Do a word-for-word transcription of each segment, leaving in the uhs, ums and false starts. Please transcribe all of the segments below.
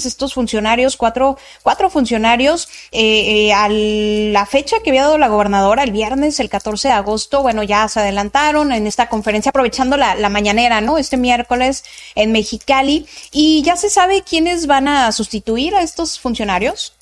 estos funcionarios, cuatro, cuatro funcionarios, eh, eh, a la fecha que había dado la gobernadora el viernes, el catorce de agosto, bueno, ya se adelantaron en esta conferencia, aprovechando la, la mañanera, ¿no? Este miércoles en Mexicali, y ya se sabe quiénes van a sustituir a estos funcionarios.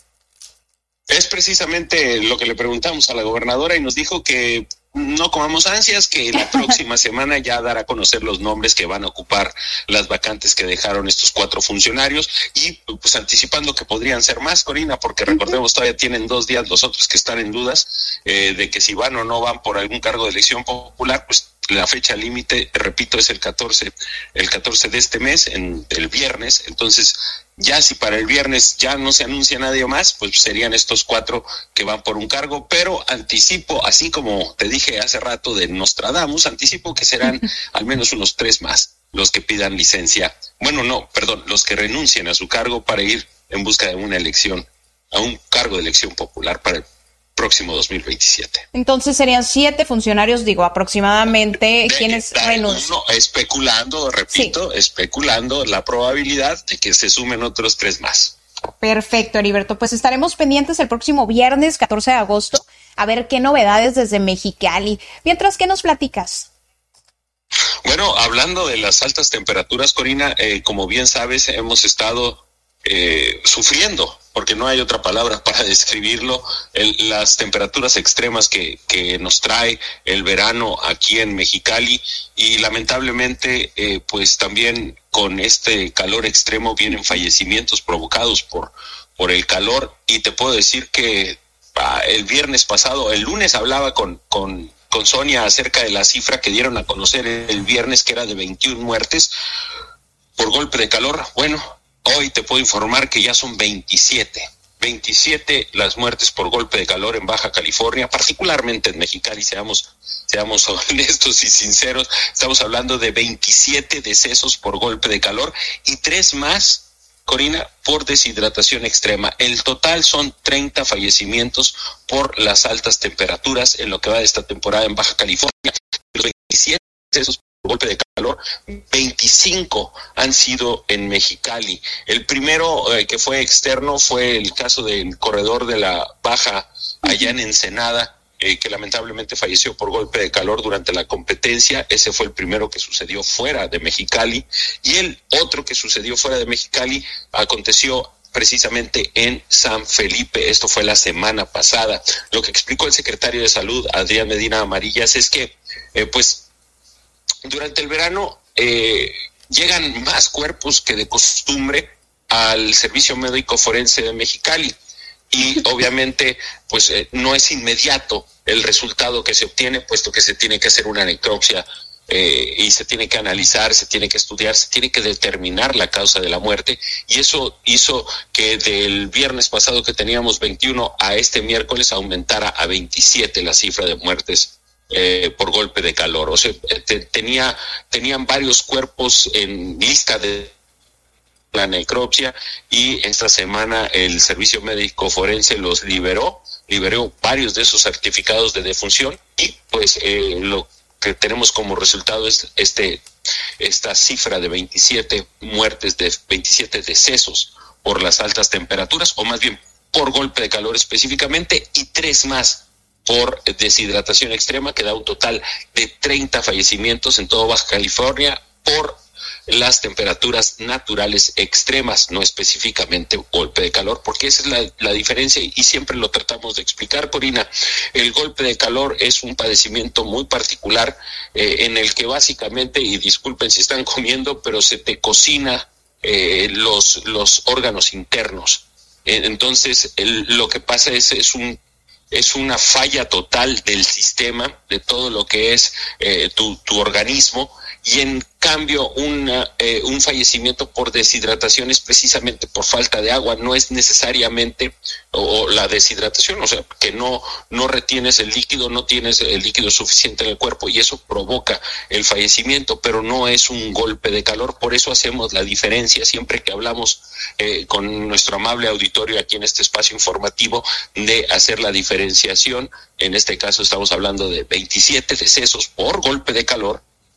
Es precisamente lo que le preguntamos a la gobernadora y nos dijo que no comamos ansias, que la próxima semana ya dará a conocer los nombres que van a ocupar las vacantes que dejaron estos cuatro funcionarios y pues anticipando que podrían ser más, Corina, porque recordemos todavía tienen dos días los otros que están en dudas eh, de que si van o no van por algún cargo de elección popular, pues la fecha límite, repito, es el catorce, el catorce de este mes, en el viernes. Entonces, ya si para el viernes ya no se anuncia nadie más, pues serían estos cuatro que van por un cargo, pero anticipo, así como te dije hace rato de Nostradamus, anticipo que serán al menos unos tres más los que pidan licencia. Bueno, no, perdón, los que renuncien a su cargo para ir en busca de una elección, a un cargo de elección popular para el próximo dos mil veintisiete. Entonces serían siete funcionarios, digo, aproximadamente, de, quienes renuncian. Uno, especulando, repito, sí. especulando la probabilidad de que se sumen otros tres más. Perfecto, Heriberto. Pues estaremos pendientes el próximo viernes, catorce de agosto, a ver qué novedades desde Mexicali. Mientras, ¿qué nos platicas? Bueno, hablando de las altas temperaturas, Corina, eh, como bien sabes, hemos estado eh, sufriendo, porque no hay otra palabra para describirlo, el, las temperaturas extremas que, que nos trae el verano aquí en Mexicali y lamentablemente eh, pues también con este calor extremo vienen fallecimientos provocados por, por el calor y te puedo decir que ah, el viernes pasado, el lunes hablaba con, con, con Sonia acerca de la cifra que dieron a conocer el viernes que era de veintiuna muertes por golpe de calor. Bueno, hoy te puedo informar que ya son veintisiete. veintisiete las muertes por golpe de calor en Baja California, particularmente en Mexicali, seamos, seamos honestos y sinceros. Estamos hablando de veintisiete decesos por golpe de calor y tres más, Corina, por deshidratación extrema. El total son treinta fallecimientos por las altas temperaturas en lo que va de esta temporada en Baja California. Los veintisiete decesos golpe de calor, veinticinco han sido en Mexicali. El primero eh, que fue externo fue el caso del corredor de la Baja allá en Ensenada, eh, que lamentablemente falleció por golpe de calor durante la competencia. Ese fue el primero que sucedió fuera de Mexicali. Y el otro que sucedió fuera de Mexicali aconteció precisamente en San Felipe. Esto fue la semana pasada. Lo que explicó el secretario de Salud, Adrián Medina Amarillas, es que eh, pues durante el verano eh, llegan más cuerpos que de costumbre al Servicio Médico Forense de Mexicali y obviamente pues eh, no es inmediato el resultado que se obtiene, puesto que se tiene que hacer una necropsia eh, y se tiene que analizar, se tiene que estudiar, se tiene que determinar la causa de la muerte y eso hizo que del viernes pasado que teníamos veintiuno a este miércoles aumentara a veintisiete la cifra de muertes Eh, por golpe de calor. O sea, te, tenía, tenían varios cuerpos en lista de la necropsia y esta semana el Servicio Médico Forense los liberó, liberó varios de esos certificados de defunción y pues eh, lo que tenemos como resultado es este, esta cifra de veintisiete muertes, de veintisiete decesos por las altas temperaturas, o más bien por golpe de calor específicamente, y tres más por deshidratación extrema, que da un total de treinta fallecimientos en todo Baja California por las temperaturas naturales extremas, no específicamente golpe de calor, porque esa es la, la diferencia y siempre lo tratamos de explicar, Corina. El golpe de calor es un padecimiento muy particular eh, en el que básicamente, y disculpen si están comiendo, pero se te cocina eh, los, los órganos internos. Eh, entonces, el, lo que pasa es, es un es una falla total del sistema, de todo lo que es eh, tu, tu organismo, y en cambio una, eh, un fallecimiento por deshidratación es precisamente por falta de agua, no es necesariamente o, o la deshidratación, o sea, que no, no retienes el líquido, no tienes el líquido suficiente en el cuerpo y eso provoca el fallecimiento, pero no es un golpe de calor. Por eso hacemos la diferencia siempre que hablamos eh, con nuestro amable auditorio aquí en este espacio informativo de hacer la diferenciación. En este caso estamos hablando de veintisiete decesos por golpe de calor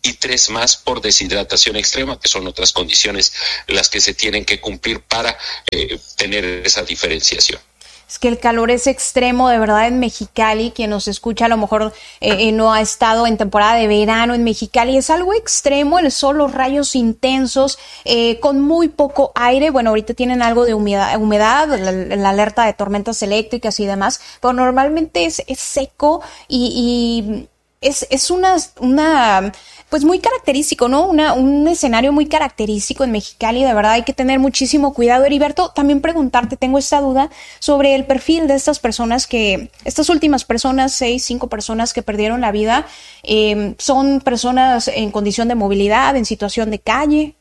y tres más por deshidratación extrema, que son otras condiciones las que se tienen que cumplir para eh, tener esa diferenciación. Es que el calor es extremo, de verdad, en Mexicali. Quien nos escucha a lo mejor eh, no ha estado en temporada de verano en Mexicali. Es algo extremo, el sol, los rayos intensos, eh, con muy poco aire. Bueno, ahorita tienen algo de humedad, humedad la, la alerta de tormentas eléctricas y demás, pero normalmente es, es seco y... y Es, es una, una, pues muy característico, ¿no? Una, un escenario muy característico en Mexicali, de verdad hay que tener muchísimo cuidado. Heriberto, también preguntarte, tengo esta duda sobre el perfil de estas personas que, estas últimas personas, seis, cinco personas que perdieron la vida, eh, ¿son personas en condición de movilidad, en situación de calle?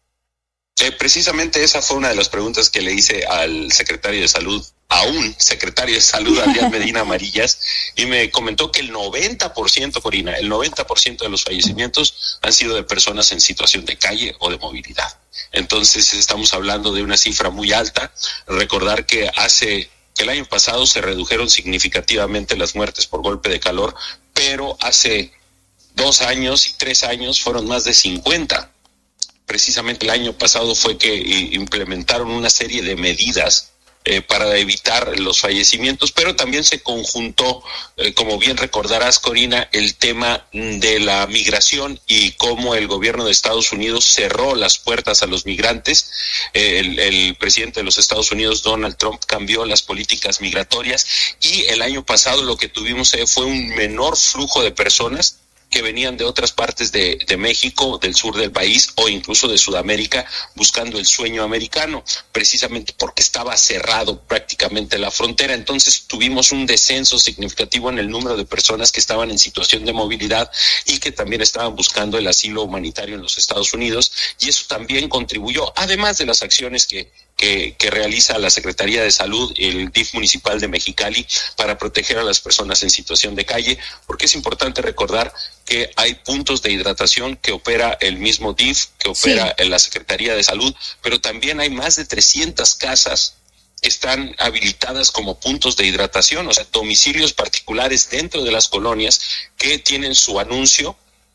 Eh, precisamente esa fue una de las preguntas que le hice al secretario de Salud, a un secretario de Salud, Adrián Medina Amarillas, y me comentó que el noventa por ciento, Corina, el noventa por ciento de los fallecimientos han sido de personas en situación de calle o de movilidad. Entonces estamos hablando de una cifra muy alta. Recordar que hace que el año pasado se redujeron significativamente las muertes por golpe de calor, pero hace dos años y tres años fueron más de cincuenta. Precisamente el año pasado fue que implementaron una serie de medidas eh, para evitar los fallecimientos, pero también se conjuntó, eh, como bien recordarás, Corina, el tema de la migración y cómo el gobierno de Estados Unidos cerró las puertas a los migrantes. Eh, el, el presidente de los Estados Unidos, Donald Trump, cambió las políticas migratorias y el año pasado lo que tuvimos eh, fue un menor flujo de personas que venían de otras partes de, de México, del sur del país o incluso de Sudamérica buscando el sueño americano, precisamente porque estaba cerrado prácticamente la frontera. Entonces tuvimos un descenso significativo en el número de personas que estaban en situación de movilidad y que también estaban buscando el asilo humanitario en los Estados Unidos, y eso también contribuyó, además de las acciones que Que, que realiza la Secretaría de Salud, el D I F municipal de Mexicali, para proteger a las personas en situación de calle, porque es importante recordar que hay puntos de hidratación que opera el mismo D I F, que opera sí. en la Secretaría de Salud, pero también hay más de trescientas casas que están habilitadas como puntos de hidratación, o sea, domicilios particulares dentro de las colonias que tienen su anuncio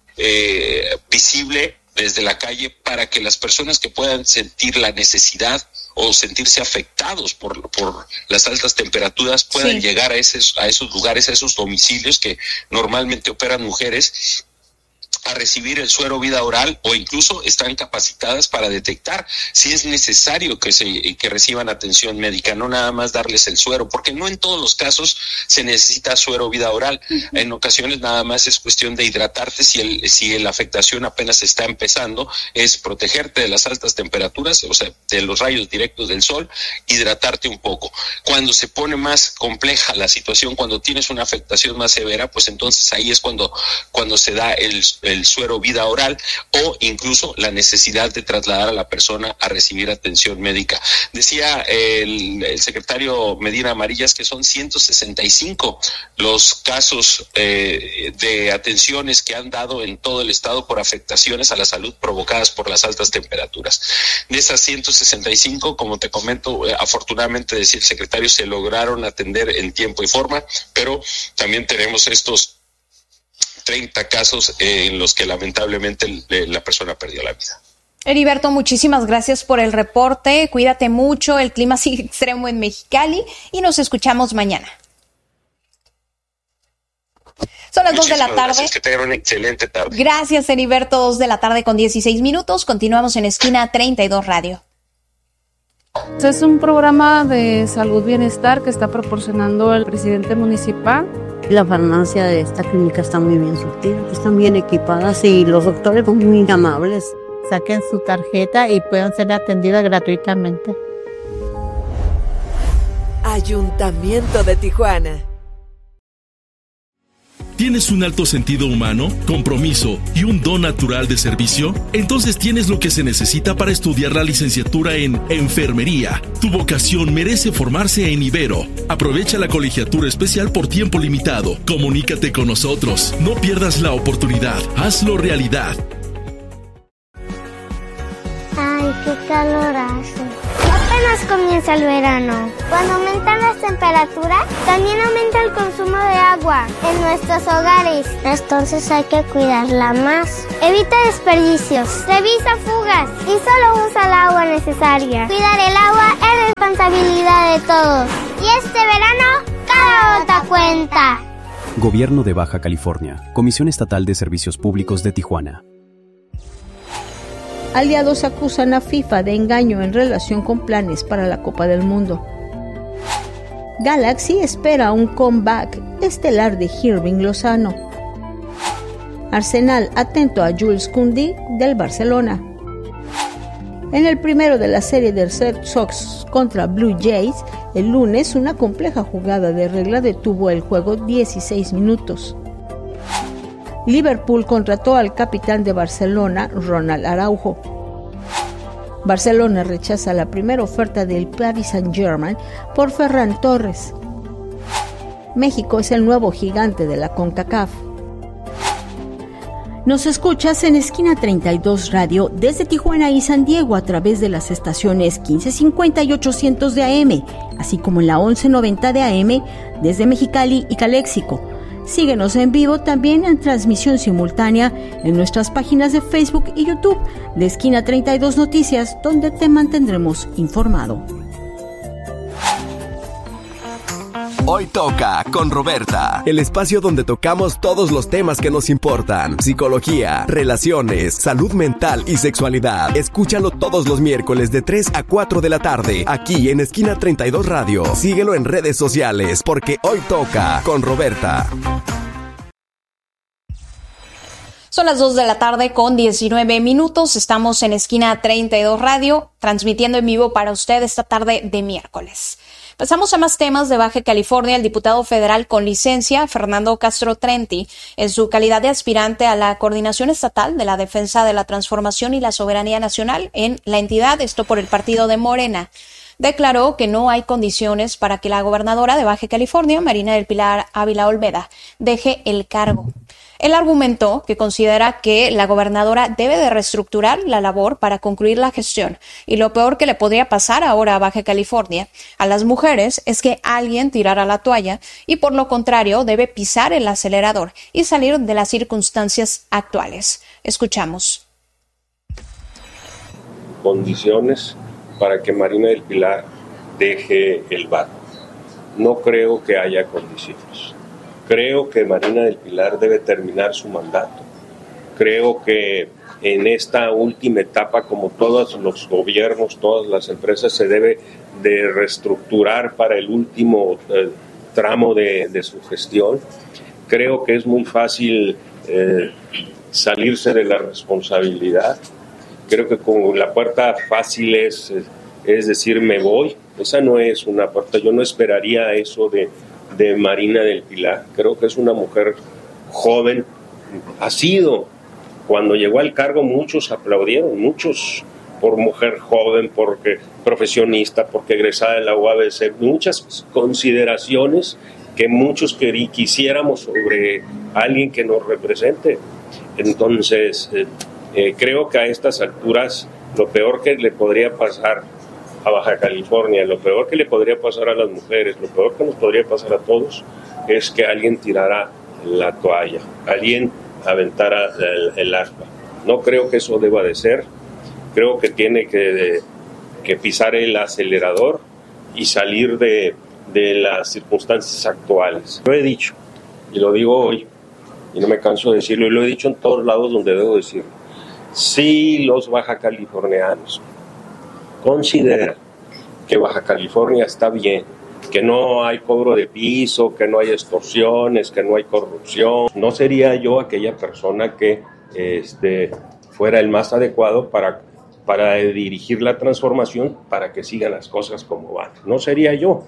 eh, visible desde la calle para que las personas que puedan sentir la necesidad o sentirse afectados por, por las altas temperaturas puedan sí. llegar a esos, a esos lugares, a esos domicilios que normalmente operan mujeres, a recibir el suero vida oral, o incluso están capacitadas para detectar si es necesario que se que reciban atención médica, no nada más darles el suero, porque no en todos los casos se necesita suero vida oral. Uh-huh. En ocasiones nada más es cuestión de hidratarte si el si la afectación apenas está empezando, es protegerte de las altas temperaturas, o sea, de los rayos directos del sol, hidratarte un poco. Cuando se pone más compleja la situación, cuando tienes una afectación más severa, pues entonces ahí es cuando cuando se da el, el el suero vida oral o incluso la necesidad de trasladar a la persona a recibir atención médica. Decía el, el secretario Medina Amarillas que son ciento sesenta y cinco los casos eh, de atenciones que han dado en todo el estado por afectaciones a la salud provocadas por las altas temperaturas. De esas ciento sesenta y cinco, como te comento, eh, afortunadamente, decía el secretario, se lograron atender en tiempo y forma, pero también tenemos estos treinta casos eh, en los que lamentablemente el, la persona perdió la vida. Heriberto, muchísimas gracias por el reporte. Cuídate mucho, el clima sigue extremo en Mexicali y nos escuchamos mañana. Son las dos de la tarde. Gracias, que tengan una excelente tarde. Gracias, Heriberto, dos de la tarde con dieciséis minutos. Continuamos en Esquina treinta y dos Radio. Es un programa de salud bienestar que está proporcionando el presidente municipal. La farmacia de esta clínica está muy bien surtida, están bien equipadas y los doctores son muy amables. Saquen su tarjeta y puedan ser atendidas gratuitamente. Ayuntamiento de Tijuana. ¿Tienes un alto sentido humano, compromiso y un don natural de servicio? Entonces tienes lo que se necesita para estudiar la licenciatura en Enfermería. Tu vocación merece formarse en Ibero. Aprovecha la colegiatura especial por tiempo limitado. Comunícate con nosotros. No pierdas la oportunidad. Hazlo realidad. Ay, qué calor hace. Apenas comienza el verano. Cuando aumentan las temperaturas, también aumenta el consumo de agua en nuestros hogares. Entonces hay que cuidarla más. Evita desperdicios, revisa fugas y solo usa el agua necesaria. Cuidar el agua es responsabilidad de todos. Y este verano, cada gota cuenta. Gobierno de Baja California, Comisión Estatal de Servicios Públicos de Tijuana. Aliados acusan a FIFA de engaño en relación con planes para la Copa del Mundo. Galaxy espera un comeback estelar de Irving Lozano. Arsenal atento a Jules Koundé del Barcelona. En el primero de la serie del Red Sox contra Blue Jays, el lunes una compleja jugada de regla detuvo el juego dieciséis minutos. Liverpool contrató al capitán de Barcelona, Ronald Araujo. Barcelona rechaza la primera oferta del Paris Saint-Germain por Ferran Torres. México es el nuevo gigante de la CONCACAF. Nos escuchas en Esquina treinta y dos Radio desde Tijuana y San Diego a través de las estaciones quince cincuenta y ochocientos de A M, así como en la once noventa de A M desde Mexicali y Caléxico. Síguenos en vivo también en transmisión simultánea en nuestras páginas de Facebook y YouTube de Esquina treinta y dos Noticias, donde te mantendremos informado. Hoy toca con Roberta, el espacio donde tocamos todos los temas que nos importan: psicología, relaciones, salud mental y sexualidad. Escúchalo todos los miércoles de tres a cuatro de la tarde, aquí en Esquina treinta y dos Radio. Síguelo en redes sociales, porque hoy toca con Roberta. Son las dos de la tarde con diecinueve minutos. Estamos en Esquina treinta y dos Radio, transmitiendo en vivo para usted esta tarde de miércoles. Pasamos a más temas de Baja California. El diputado federal con licencia, Fernando Castro Trenti, en su calidad de aspirante a la Coordinación Estatal de la Defensa de la Transformación y la Soberanía Nacional en la entidad, esto por el partido de Morena, declaró que no hay condiciones para que la gobernadora de Baja California, Marina del Pilar Ávila Olveda, deje el cargo. Él argumentó que considera que la gobernadora debe de reestructurar la labor para concluir la gestión, y lo peor que le podría pasar ahora a Baja California a las mujeres es que alguien tirara la toalla, y por lo contrario debe pisar el acelerador y salir de las circunstancias actuales. Escuchamos. Condiciones para que Marina del Pilar deje el barco. No creo que haya condiciones. Creo que Marina del Pilar debe terminar su mandato. Creo que en esta última etapa, como todos los gobiernos, todas las empresas, se debe de reestructurar para el último eh, tramo de, de su gestión. Creo que es muy fácil eh, salirse de la responsabilidad. Creo que con la puerta fácil es, es decir, me voy. Esa no es una puerta. Yo no esperaría eso de de Marina del Pilar. Creo que es una mujer joven. Ha sido, cuando llegó al cargo, muchos aplaudieron, muchos por mujer joven, porque profesionista, porque egresada de la U A B C, muchas consideraciones que muchos querí, quisiéramos sobre alguien que nos represente. Entonces, eh, eh, creo que a estas alturas lo peor que le podría pasar a Baja California, lo peor que le podría pasar a las mujeres, lo peor que nos podría pasar a todos, es que alguien tirara la toalla, alguien aventara el, el aspa. No creo que eso deba de ser. Creo que tiene que, de, que pisar el acelerador y salir de, de las circunstancias actuales. Lo he dicho, y lo digo hoy, y no me canso de decirlo, y lo he dicho en todos lados donde debo decirlo. Si los baja californianos considera que Baja California está bien, que no hay cobro de piso, que no hay extorsiones, que no hay corrupción, no sería yo aquella persona que este, fuera el más adecuado para, para dirigir la transformación para que sigan las cosas como van. No sería yo.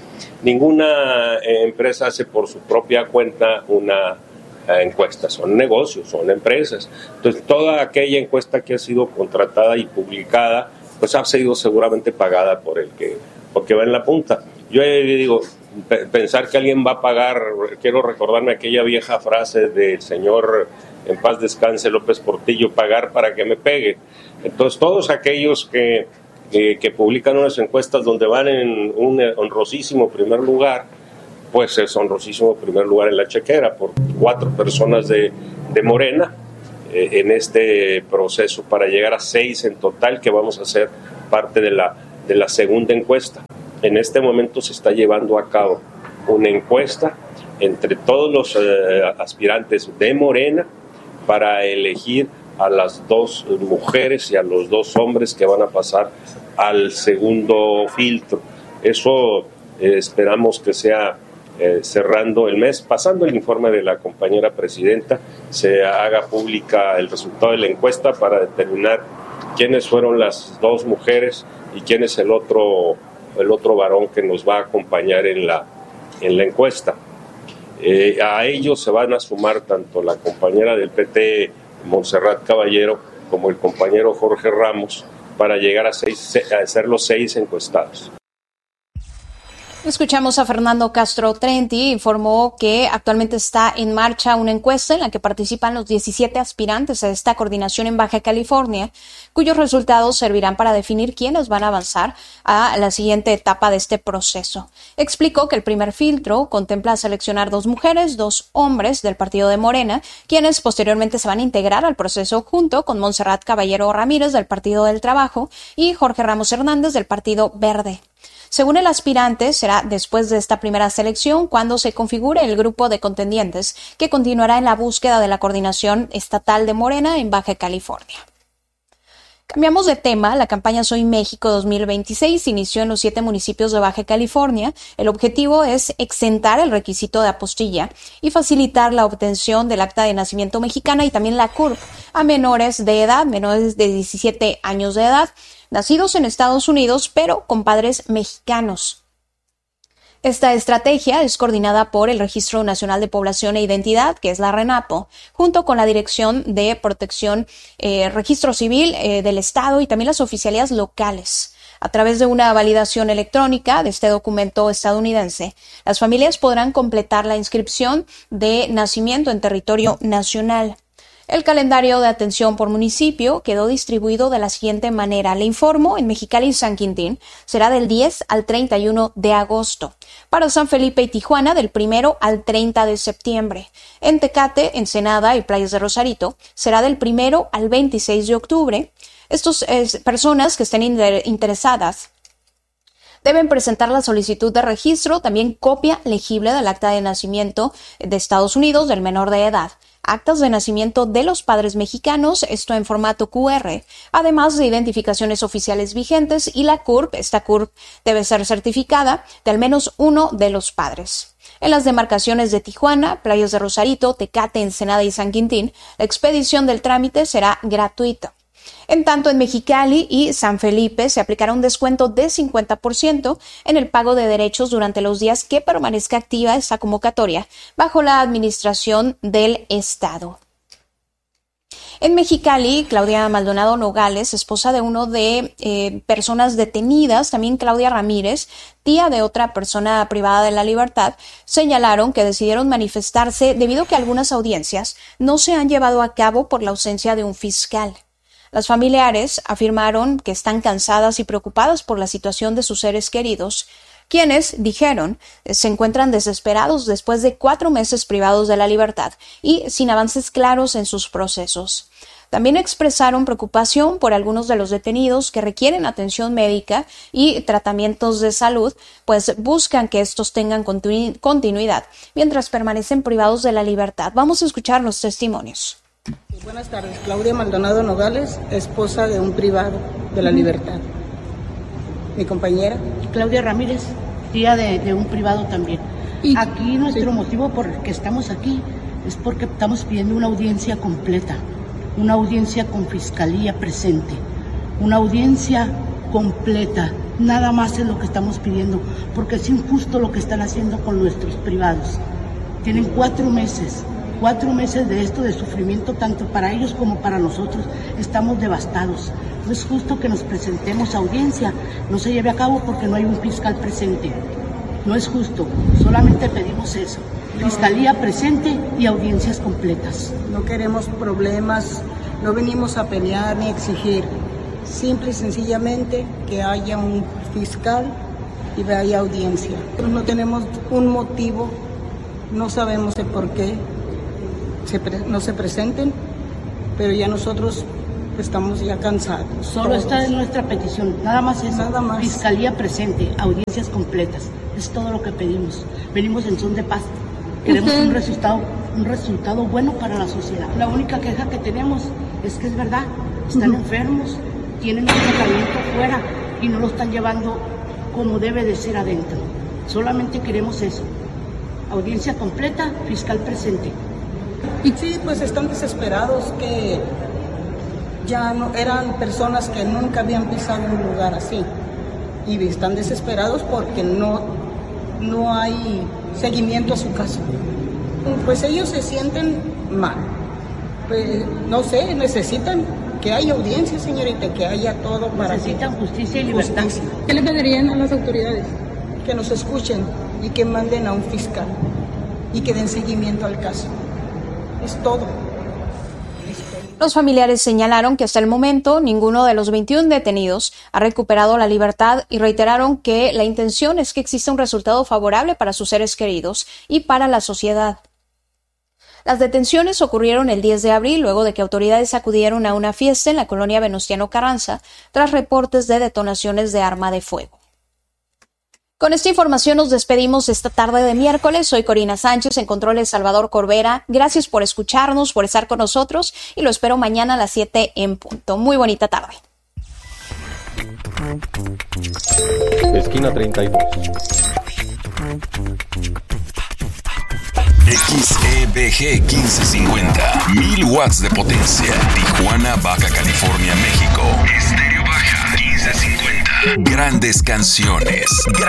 Ninguna empresa hace por su propia cuenta una encuesta, son negocios, son empresas. Entonces, toda aquella encuesta que ha sido contratada y publicada pues ha sido seguramente pagada por el que, porque va en la punta. Yo digo, p- pensar que alguien va a pagar, quiero recordarme aquella vieja frase del señor, en paz descanse, López Portillo, pagar para que me pegue. Entonces todos aquellos que, eh, que publican unas encuestas donde van en un honrosísimo primer lugar, pues es honrosísimo primer lugar en la chequera por cuatro personas de, de Morena eh, en este proceso para llegar a seis en total, que vamos a hacer parte de la, de la segunda encuesta. En este momento se está llevando a cabo una encuesta entre todos los eh, aspirantes de Morena para elegir a las dos mujeres y a los dos hombres que van a pasar al segundo filtro. Eso eh, esperamos que sea eh, cerrando el mes, pasando el informe de la compañera presidenta, se haga pública el resultado de la encuesta para determinar quiénes fueron las dos mujeres y quién es el otro, el otro varón que nos va a acompañar en la, en la encuesta. Eh, a ellos se van a sumar tanto la compañera del P T, Montserrat Caballero, como el compañero Jorge Ramos, para llegar a, seis, a ser los seis encuestados. Escuchamos a Fernando Castro Trenti, informó que actualmente está en marcha una encuesta en la que participan los diecisiete aspirantes a esta coordinación en Baja California, cuyos resultados servirán para definir quiénes van a avanzar a la siguiente etapa de este proceso. Explicó que el primer filtro contempla seleccionar dos mujeres, dos hombres del partido de Morena, quienes posteriormente se van a integrar al proceso junto con Montserrat Caballero Ramírez del Partido del Trabajo y Jorge Ramos Hernández del Partido Verde. Según el aspirante, será después de esta primera selección cuando se configure el grupo de contendientes que continuará en la búsqueda de la coordinación estatal de Morena en Baja California. Cambiamos de tema. La campaña Soy México dos mil veintiséis inició en los siete municipios de Baja California. El objetivo es exentar el requisito de apostilla y facilitar la obtención del acta de nacimiento mexicana y también la C U R P a menores de edad, menores de diecisiete años de edad, nacidos en Estados Unidos, pero con padres mexicanos. Esta estrategia es coordinada por el Registro Nacional de Población e Identidad, que es la RENAPO, junto con la Dirección de Protección, eh, Registro Civil eh, del Estado y también las oficialías locales. A través de una validación electrónica de este documento estadounidense, las familias podrán completar la inscripción de nacimiento en territorio nacional. El calendario de atención por municipio quedó distribuido de la siguiente manera. Le informo, en Mexicali y San Quintín será del diez al treinta y uno de agosto. Para San Felipe y Tijuana, del primero al treinta de septiembre. En Tecate, Ensenada y Playas de Rosarito será del primero al veintiséis de octubre. Estas eh, personas que estén inter- interesadas deben presentar la solicitud de registro, también copia legible del acta de nacimiento de Estados Unidos del menor de edad, actas de nacimiento de los padres mexicanos, esto en formato Q R, además de identificaciones oficiales vigentes y la C U R P. Esta C U R P debe ser certificada de al menos uno de los padres. En las demarcaciones de Tijuana, Playas de Rosarito, Tecate, Ensenada y San Quintín, la expedición del trámite será gratuita. En tanto, en Mexicali y San Felipe se aplicará un descuento de cincuenta por ciento en el pago de derechos durante los días que permanezca activa esta convocatoria bajo la administración del Estado. En Mexicali, Claudia Maldonado Nogales, esposa de uno de eh, personas detenidas, también Claudia Ramírez, tía de otra persona privada de la libertad, señalaron que decidieron manifestarse debido a que algunas audiencias no se han llevado a cabo por la ausencia de un fiscal. Las familiares afirmaron que están cansadas y preocupadas por la situación de sus seres queridos, quienes, dijeron, se encuentran desesperados después de cuatro meses privados de la libertad y sin avances claros en sus procesos. También expresaron preocupación por algunos de los detenidos que requieren atención médica y tratamientos de salud, pues buscan que estos tengan continu- continuidad mientras permanecen privados de la libertad. Vamos a escuchar los testimonios. Buenas tardes, Claudia Maldonado Nogales, esposa de un privado de la libertad. Mi compañera Claudia Ramírez, tía de, de un privado también. Y aquí nuestro sí. motivo por el que estamos aquí es porque estamos pidiendo una audiencia completa, una audiencia con fiscalía presente, una audiencia completa. Nada más es lo que estamos pidiendo, porque es injusto lo que están haciendo con nuestros privados. Tienen cuatro meses. Cuatro meses de esto, de sufrimiento, tanto para ellos como para nosotros. Estamos devastados. No es justo que nos presentemos a audiencia, no se lleve a cabo porque no hay un fiscal presente. No es justo, solamente pedimos eso. Fiscalía presente y audiencias completas. No queremos problemas, no venimos a pelear ni a exigir. simple y sencillamente que haya un fiscal y haya audiencia. No tenemos un motivo, no sabemos el por qué se pre- no se presenten, pero ya nosotros estamos ya cansados. Solo todos. está en nuestra petición, nada más eso. Nada más. Fiscalía presente, audiencias completas, es todo lo que pedimos. Venimos en son de paz, queremos un resultado, un resultado bueno para la sociedad. La única queja que tenemos es que es verdad, están uh-huh. enfermos, tienen un tratamiento fuera y no lo están llevando como debe de ser adentro. Solamente queremos eso, audiencia completa, fiscal presente. Y sí, pues están desesperados, que ya no eran personas que nunca habían pisado un lugar así y están desesperados porque no, no hay seguimiento a su caso. Pues ellos se sienten mal, pues no sé, necesitan que haya audiencia, señorita, que haya todo para necesitan que... justicia y libertad. Justicia. ¿Qué le pedirían a las autoridades? Que nos escuchen y que manden a un fiscal y que den seguimiento al caso. Es todo. Los familiares señalaron que hasta el momento ninguno de los veintiún detenidos ha recuperado la libertad y reiteraron que la intención es que exista un resultado favorable para sus seres queridos y para la sociedad. Las detenciones ocurrieron el diez de abril, luego de que autoridades acudieron a una fiesta en la colonia Venustiano Carranza, tras reportes de detonaciones de arma de fuego. Con esta información nos despedimos esta tarde de miércoles. Soy Corina Sánchez, en controles Salvador Corbera. Gracias por escucharnos, por estar con nosotros y lo espero mañana a las siete en punto. Muy bonita tarde. Esquina treinta y dos. X E B G quince cincuenta, mil watts de potencia. Tijuana, Baja California, México. Estéreo Baja quince cincuenta. Grandes canciones. Gran